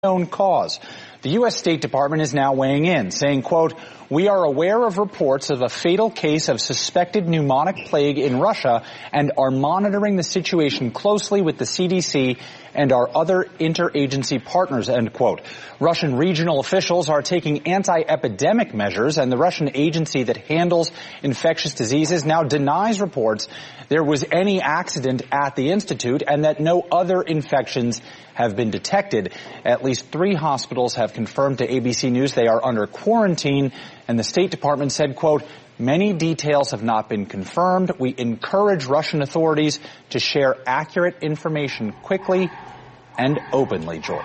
unknown cause. The U.S. State Department is now weighing in, saying, quote, "We are aware of reports of a fatal case of suspected pneumonic plague in Russia and are monitoring the situation closely with the CDC and our other interagency partners," end quote. Russian regional officials are taking anti-epidemic measures, and the Russian agency that handles infectious diseases now denies reports there was any accident at the institute and that no other infections have been detected. At least 3 hospitals have confirmed to ABC News they are under quarantine, and the State Department said, quote, "Many details have not been confirmed. We encourage Russian authorities to share accurate information quickly and openly," George.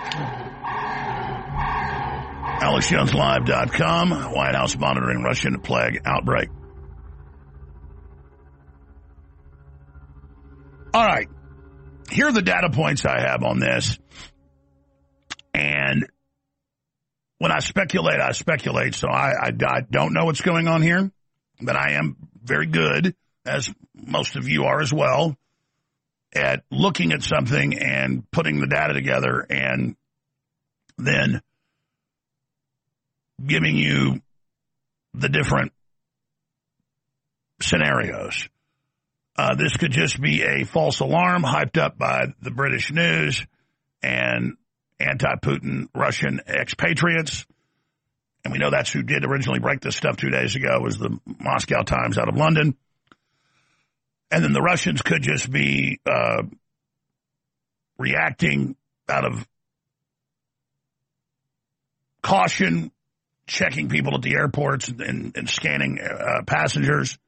AlexJonesLive.com, White House monitoring Russian plague outbreak. All right. Here are the data points I have on this. And when I speculate, so I don't know what's going on here, but I am very good, as most of you are as well, at looking at something and putting the data together and then giving you the different scenarios. This could just be a false alarm hyped up by the British news and anti-Putin Russian expatriates. And we know that's who did originally break this stuff 2 days ago, was the Moscow Times out of London. And then the Russians could just be reacting out of caution, checking people at the airports and scanning passengers.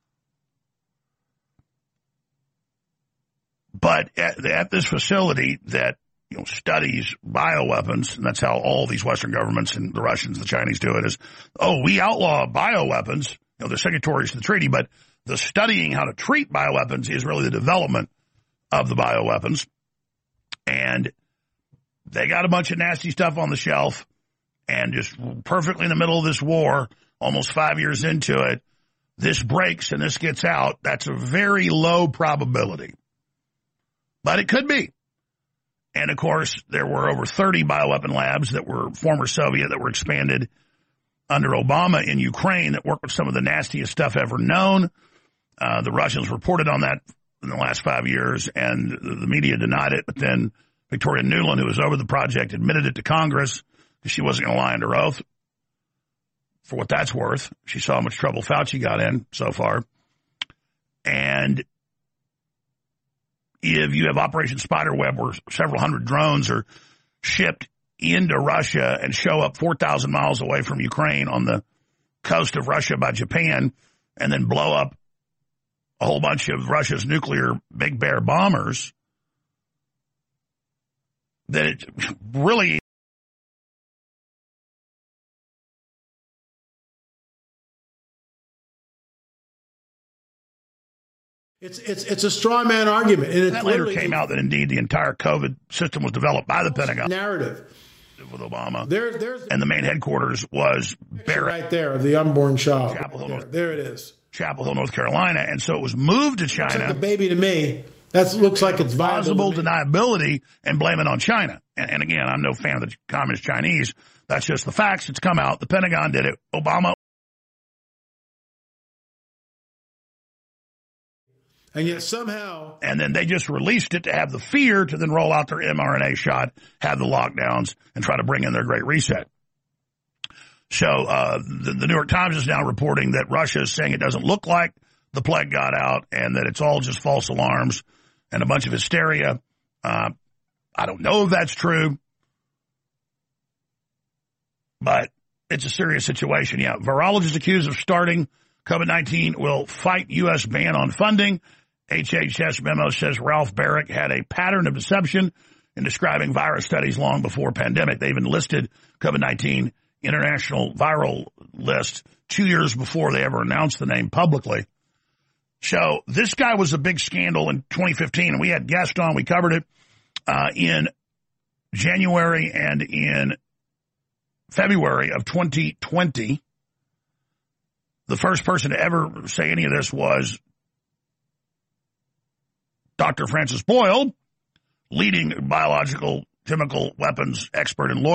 But at this facility that studies bioweapons, and that's how all these Western governments and the Russians, the Chinese do it, is, we outlaw bioweapons. They're signatories to the treaty, but the studying how to treat bioweapons is really the development of the bioweapons. And they got a bunch of nasty stuff on the shelf, and just perfectly in the middle of this war, almost 5 years into it, this breaks and this gets out. That's a very low probability. But it could be. And, of course, there were over 30 bioweapon labs that were former Soviet that were expanded under Obama in Ukraine that worked with some of the nastiest stuff ever known. The Russians reported on that in the last 5 years, and the media denied it. But then Victoria Nuland, who was over the project, admitted it to Congress because she wasn't going to lie under oath. For what that's worth, she saw how much trouble Fauci got in so far. And if you have Operation Spiderweb, where several hundred drones are shipped into Russia and show up 4,000 miles away from Ukraine on the coast of Russia by Japan, and then blow up a whole bunch of Russia's nuclear Big Bear bombers, that it really... It's a straw man argument. And that later came out that indeed the entire COVID system was developed by the Pentagon. Narrative. With Obama. There's and the main headquarters was Barrett. Right there, of the unborn child. Chapel Hill, there it is. Chapel Hill, North Carolina. And so it was moved to China. Looks like a baby to me. That looks like it's plausible deniability and blame it on China. And again, I'm no fan of the communist Chinese. That's just the facts. It's come out. The Pentagon did it. Obama. And yet somehow... And then they just released it to have the fear to then roll out their mRNA shot, have the lockdowns, and try to bring in their Great Reset. So the New York Times is now reporting that Russia is saying it doesn't look like the plague got out and that it's all just false alarms and a bunch of hysteria. I don't know if that's true, but it's a serious situation. Yeah, virologists accused of starting COVID-19 will fight U.S. ban on funding. HHS memo says Ralph Barrick had a pattern of deception in describing virus studies long before pandemic. They even listed COVID-19 international viral list 2 years before they ever announced the name publicly. So this guy was a big scandal in 2015, and we had guests on. We covered it in January and in February of 2020. The first person to ever say any of this was Dr. Francis Boyle, leading biological chemical weapons expert and lawyer.